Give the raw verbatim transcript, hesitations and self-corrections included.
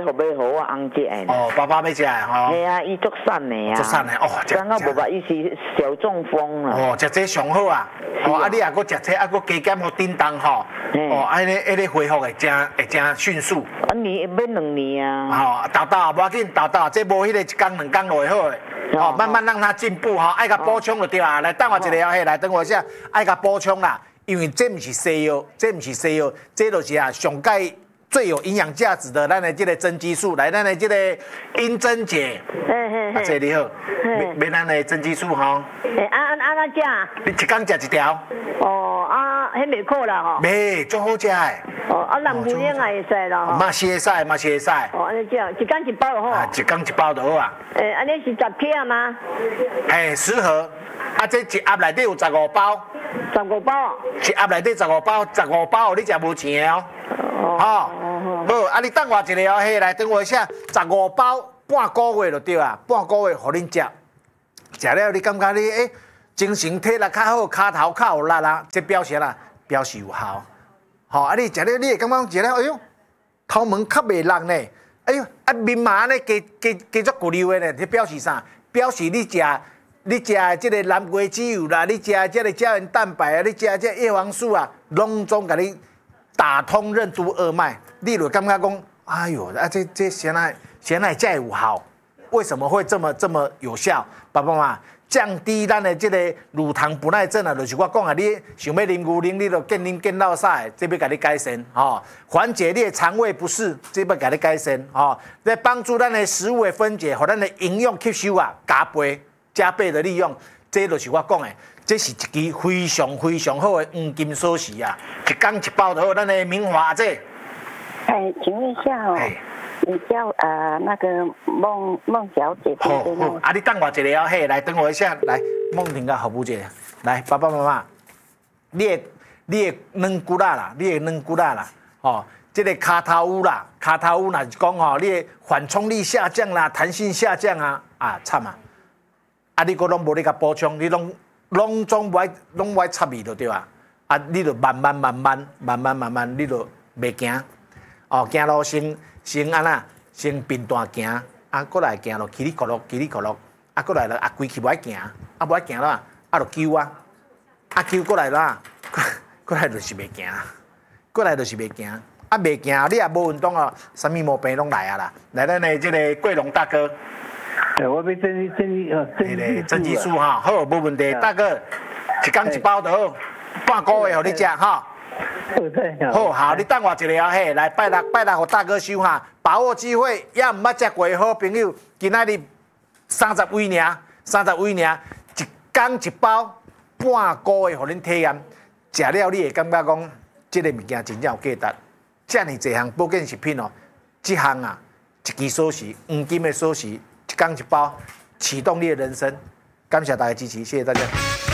好要好我翁食的。 哦，爸爸要食的吼。 系啊，伊足瘦的啊。 足瘦的哦， 刚刚无捌伊是小中风了。 哦，食这上好啊。哦，啊，你若搁食这，啊，搁加减互叮当吼。哦，安尼，安尼恢复会真会真迅速。 啊，年要两年啊。 吼，豆豆无要紧，豆豆这无迄个一工两工就会好的。哦，慢慢让它进步吼，爱甲补充就对啊。来，等我一下嘿，来等我一下，爱甲补充啦。因为这毋是西药，这毋是西药，这就是啊上盖最有营养价值的，咱的这个增肌素，来，咱的这个英珍姐， 嘿嘿嘿， 这你好，买咱的增肌素吼。 诶，啊啊啊，哪食？ 你一工食一条。 哦，啊，迄袂苦啦吼。 袂，足好食的。 哦，啊，南姑娘也会使啦吼。 嘛是会使，嘛是会使。 哦，安尼食，一工一包就好。 啊，一工一包就好啊。 诶，安尼是十片吗？ 诶，十盒。啊，这一盒内底有十五包。 十五包。 一盒内底十五包，十五包你食无钱哦。哦。好，啊，你等我一下哦，嘿，来等我一下，十五包半个月就对啊，半个月互恁食。食了你感觉你诶，精神体力较好，骹头较有力啦，这表示啦，表示有效。吼，啊，你食了你会感觉食了，哎呦，头毛较袂落呢，哎呦，啊面麻呢加加加足骨溜的呢，这表示啥？表示你食。你食的这个蓝龟籽油啦，你食的这个胶原蛋白啊，你食的这个叶黄素啊，拢总甲你打通任督二脉，你就感觉讲，哎呦，啊这这现在现在这有效，为什么会这么这么有效？爸爸妈妈降低咱的这个乳糖不耐症啊，就是我讲啊，你想要啉牛奶，你就见啉见到晒，这要甲你改善吼，缓解你的肠胃不适，这要甲你改善吼，在帮助咱的食物的分解，和咱的营养吸收啊，加倍。加倍的利用，这就是我讲的，这是一支非常非常好的黄金锁匙啊！一工一包就好，咱的明华姐。 哎，请问一下哦，你叫呃那个孟孟小姐对不对？好， 啊，你等我一下哦，嘿，来等我一下，来孟婷甲服务姐，来爸爸妈妈，你的你的软骨啦啦，你的软骨啦啦，哦，这个骹头乌啦，骹头乌若是讲吼，你的缓冲力下降啦，弹性下降啊，啊惨啊！啊！你佫拢无咧甲补充，你拢拢总无爱拢无爱插伊就对啊！啊，你就慢慢慢慢慢慢慢慢，你就袂行哦，行路先先安那，先平淡行，啊，过来行路，起哩咕噜，起哩咕噜，啊，过来了啊，规气无爱行，啊，无爱行啦，啊，就揪啊，啊，揪过来啦，过来就是袂行，过来就是袂行，啊，袂行，你也无运动啊，啥物毛病拢来啊啦！来，咱的这个桂龙大哥。 哎，我要增增肌呃增肌增肌素哈，好，无问题。大哥，一工一包就好，半个月互你食哈。好，好，你等我一下嘿，来拜六拜六，互大哥收哈，把握机会，也毋捌食过的好朋友，今仔日三十位尔，三十位尔，一工一包，半个月互恁体验，食了你会感觉讲，这个物件真正有价值。遮尔济项保健食品哦，这项啊，一支锁匙，黄金的锁匙。一工一包，启动你的人生。感谢大家支持，谢谢大家。